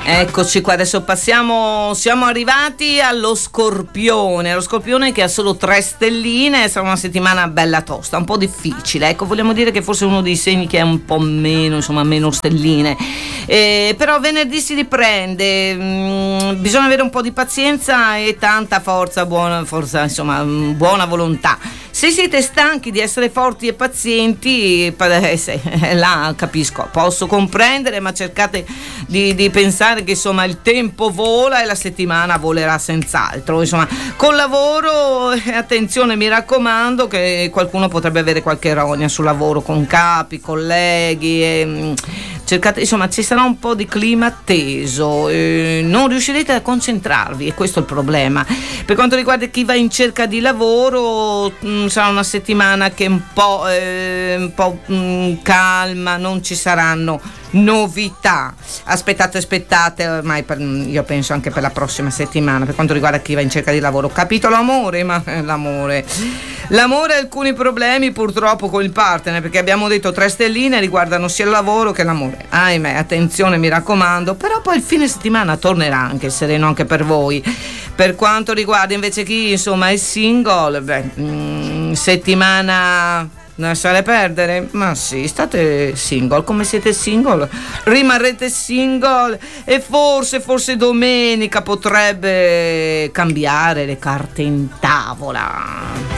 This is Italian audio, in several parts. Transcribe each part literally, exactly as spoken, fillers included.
Eccoci qua, adesso passiamo, siamo arrivati allo Scorpione, lo Scorpione che ha solo tre stelline, sarà una settimana bella tosta, un po' difficile, ecco, vogliamo dire che forse è uno dei segni che è un po' meno, insomma, meno stelline, eh, però venerdì si riprende, mh, bisogna avere un po' di pazienza e tanta forza, buona, forza, insomma, mh, buona volontà. Se siete stanchi di essere forti e pazienti, eh, se, eh, là capisco, posso comprendere, ma cercate di, di pensare che insomma il tempo vola e la settimana volerà senz'altro. Insomma, col lavoro, eh, attenzione, mi raccomando, che qualcuno potrebbe avere qualche rogna sul lavoro con capi, colleghi. E, cercate, insomma, ci sarà un po' di clima teso, eh, non riuscirete a concentrarvi e questo è il problema. Per quanto riguarda chi va in cerca di lavoro, mh, sarà una settimana che è un po', eh, un po' mh, calma, non ci saranno novità. Aspettate, aspettate, ormai per, io penso anche per la prossima settimana, per quanto riguarda chi va in cerca di lavoro. Capitolo amore, ma eh, l'amore. L'amore ha alcuni problemi purtroppo con il partner, perché abbiamo detto tre stelline riguardano sia il lavoro che l'amore. Ahimè, attenzione, mi raccomando, però poi il fine settimana tornerà anche sereno anche per voi. Per quanto riguarda invece chi insomma è single, beh, mh, settimana lasciare perdere, ma sì, state single, come siete single rimarrete single e forse forse domenica potrebbe cambiare le carte in tavola.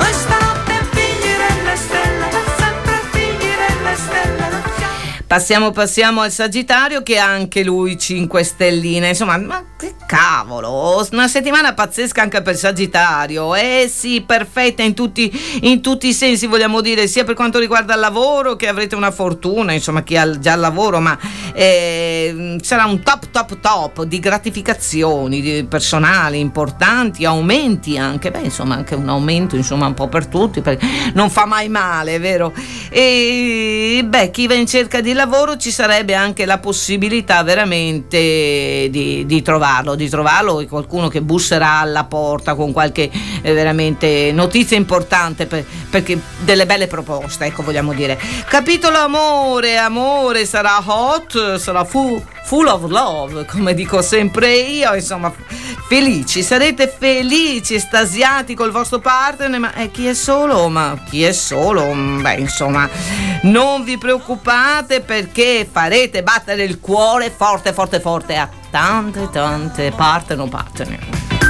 Passiamo, passiamo al Sagittario, che ha anche lui cinque stelline. Insomma, ma che cavolo, una settimana pazzesca anche per Sagittario. Eh sì, perfetta in tutti, in tutti i sensi, vogliamo dire, sia per quanto riguarda il lavoro, che avrete una fortuna, insomma, chi ha già il lavoro, ma eh, sarà un top top top di gratificazioni di personali importanti, aumenti anche, beh, insomma, anche un aumento, insomma, un po' per tutti, perché non fa mai male, è vero? E beh, chi va in cerca di lavoro, ci sarebbe anche la possibilità veramente di, di trovarlo, di trovarlo e qualcuno che busserà alla porta con qualche eh, veramente notizia importante, per, perché delle belle proposte, ecco, vogliamo dire. Capitolo amore, amore sarà hot, sarà full, full of love, come dico sempre io, insomma, felici, sarete felici, estasiati col vostro partner, ma eh, chi è solo? Ma chi è solo? Beh, insomma, non vi preoccupate, perché farete battere il cuore forte, forte, forte a tante, tante partner o partner.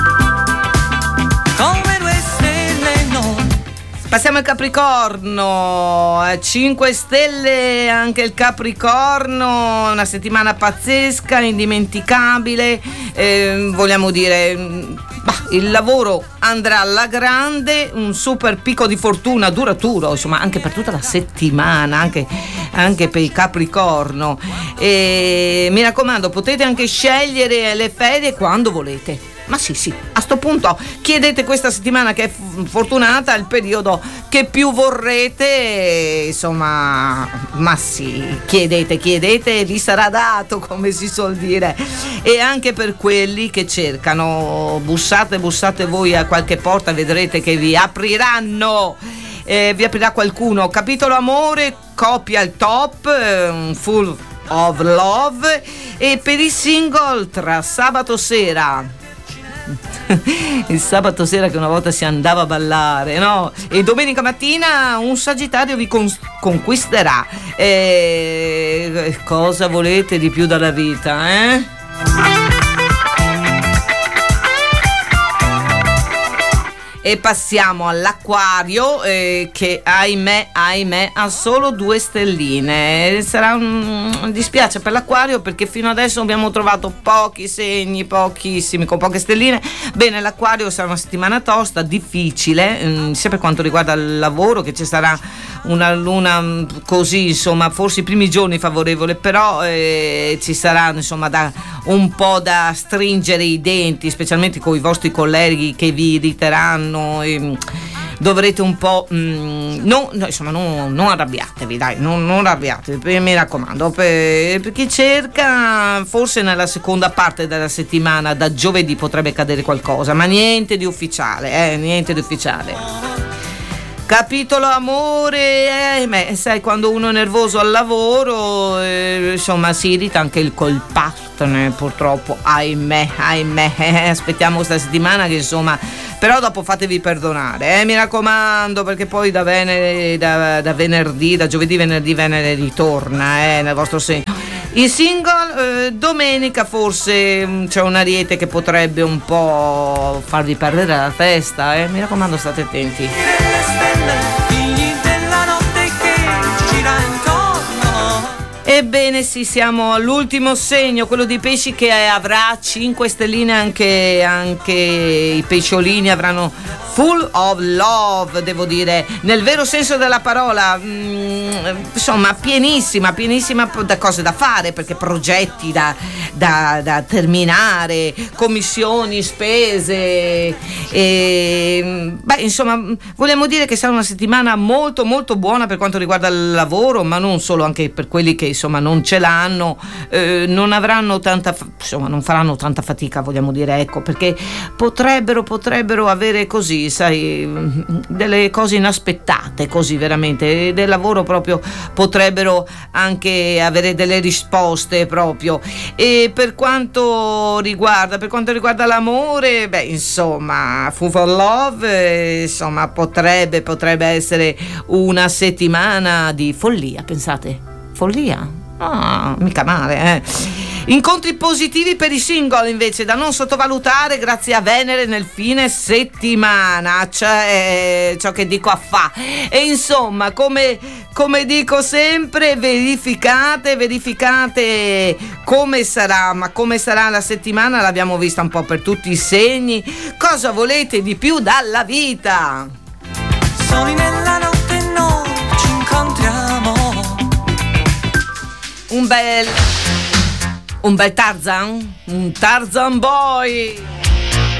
Come due stelle, no. Passiamo al Capricorno, cinque stelle anche il Capricorno, una settimana pazzesca, indimenticabile, eh, vogliamo dire, bah, il lavoro andrà alla grande, un super picco di fortuna duraturo, insomma, anche per tutta la settimana, anche, anche per il Capricorno. E mi raccomando, potete anche scegliere le ferie quando volete. Ma sì, sì, a sto punto chiedete questa settimana, che è fortunata, il periodo che più vorrete, insomma, ma sì, chiedete, chiedete e vi sarà dato, come si suol dire. E anche per quelli che cercano, bussate, bussate voi a qualche porta, vedrete che vi apriranno, eh, vi aprirà qualcuno. Capitolo amore, coppia al top, un full of love. E per i single, tra sabato sera il sabato sera che una volta si andava a ballare, no? E domenica mattina un Sagittario vi con- conquisterà. E cosa volete di più dalla vita, eh? E passiamo all'Acquario, eh, che ahimè, ahimè ha solo due stelline. Sarà un... dispiace per l'Acquario, perché fino adesso abbiamo trovato pochi segni, pochissimi, con poche stelline. Bene, l'Acquario sarà una settimana tosta, difficile, mh, sia per quanto riguarda il lavoro, che ci sarà una luna mh, così, insomma, forse i primi giorni favorevole, però eh, ci sarà, insomma, da, un po' da stringere i denti, specialmente con i vostri colleghi che vi irriteranno. E dovrete un po' mh, no, no, insomma, non, non arrabbiatevi, dai, non, non arrabbiatevi, mi raccomando. Per, per chi cerca, forse nella seconda parte della settimana, da giovedì, potrebbe cadere qualcosa, ma niente di ufficiale, eh, niente di ufficiale. Capitolo amore, eh, beh, sai, quando uno è nervoso al lavoro, eh, insomma, si irrita anche il col partner, purtroppo, ahimè, ahimè, eh, aspettiamo questa settimana che insomma, però dopo fatevi perdonare, eh, mi raccomando, perché poi da, venere, da, da venerdì, da giovedì, venerdì, venere ritorna, eh, nel vostro segno. I single, eh, domenica forse mh, c'è un ariete che potrebbe un po' farvi perdere la testa, eh, mi raccomando, state attenti. Ebbene sì, siamo all'ultimo segno, quello dei pesci, che avrà cinque stelline, anche, anche i pesciolini avranno full of love, devo dire, nel vero senso della parola, mm, insomma pienissima, pienissima da cose da fare, perché progetti da, da, da terminare, commissioni, spese, e, beh, insomma vogliamo dire che sarà una settimana molto molto buona per quanto riguarda il lavoro, ma non solo, anche per quelli che insomma non ce l'hanno, eh, non avranno tanta, insomma non faranno tanta fatica, vogliamo dire, ecco, perché potrebbero potrebbero avere così, sai, delle cose inaspettate, così veramente del lavoro, proprio potrebbero anche avere delle risposte proprio. E per quanto riguarda per quanto riguarda l'amore, beh, insomma, Full for Love, eh, insomma potrebbe potrebbe essere una settimana di follia, pensate. Follia? Ah, mica male, eh. Incontri positivi per i single invece da non sottovalutare, grazie a Venere nel fine settimana, cioè ciò che dico a fa. E insomma, come, come dico sempre, verificate, verificate come sarà, ma come sarà la settimana l'abbiamo vista un po' per tutti i segni. Cosa volete di più dalla vita? Soli nella notte noi ci incontriamo. Un bel un bel Tarzan, un Tarzan boy.